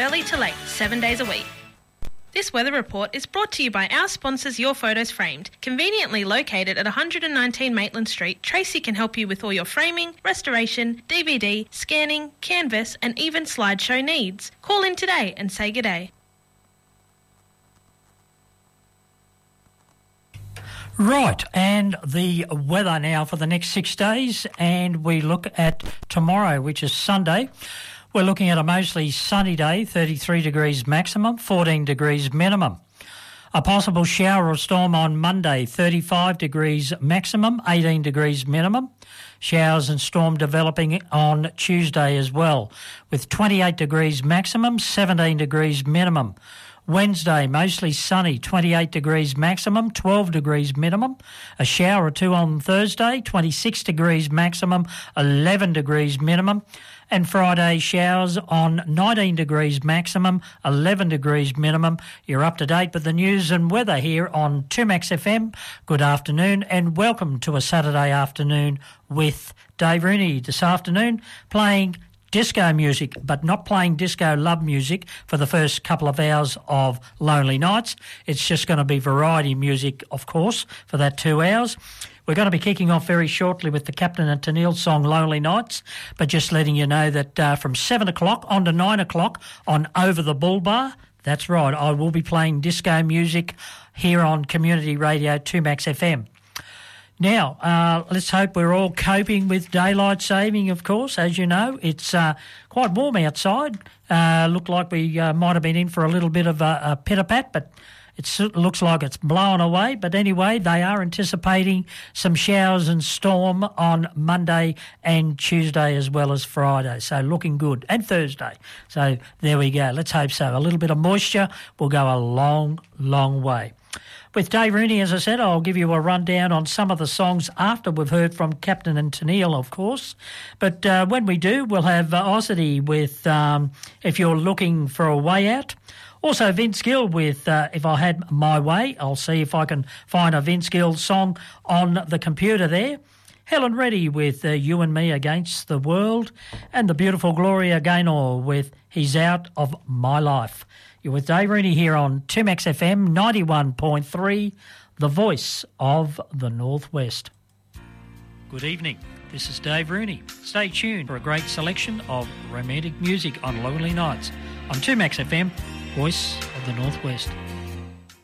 early to late, 7 days a week. This weather report is brought to you by our sponsors Your Photos Framed. Conveniently located at 119 Maitland Street, Tracy can help you with all your framing, restoration, DVD, scanning, canvas and even slideshow needs. Call in today and say good day. Right, and the weather now for the next 6 days, and we look at tomorrow, which is Sunday. We're looking at a mostly sunny day, 33 degrees maximum, 14 degrees minimum. A possible shower or storm on Monday, 35 degrees maximum, 18 degrees minimum. Showers and storm developing on Tuesday as well, with 28 degrees maximum, 17 degrees minimum. Wednesday, mostly sunny, 28 degrees maximum, 12 degrees minimum. A shower or two on Thursday, 26 degrees maximum, 11 degrees minimum. And Friday, showers on 19 degrees maximum, 11 degrees minimum. You're up to date with the news and weather here on 2Max FM. Good afternoon and welcome to a Saturday afternoon with Dave Rooney. This afternoon, playing disco music, but not playing disco love music for the first couple of hours of Lonely Nights. It's just going to be variety music, of course, for that 2 hours. We're going to be kicking off very shortly with the Captain and Tennille song Lonely Nights, but just letting you know that from 7 o'clock on to 9 o'clock on Over the Bull Bar, that's right, I will be playing disco music here on Community Radio 2Max FM. Now, let's hope we're all coping with daylight saving, of course. As you know, it's quite warm outside. Looked like we might have been in for a little bit of a pitter-pat, but it looks like it's blowing away. But anyway, they are anticipating some showers and storm on Monday and Tuesday as well as Friday. So looking good. And Thursday. So there we go. Let's hope so. A little bit of moisture will go a long, long way. With Dave Rooney, as I said, I'll give you a rundown on some of the songs after we've heard from Captain and Tennille, of course. But when we do, we'll have Ozzy with If You're Looking for a Way Out. Also Vince Gill with If I Had My Way. I'll see if I can find a Vince Gill song on the computer there. Helen Reddy with You and Me Against the World. And the beautiful Gloria Gaynor with He's Out of My Life. You're with Dave Rooney here on 2Max FM 91.3, the voice of the Northwest. Good evening. This is Dave Rooney. Stay tuned for a great selection of romantic music on Lonely Nights on 2Max FM, voice of the Northwest.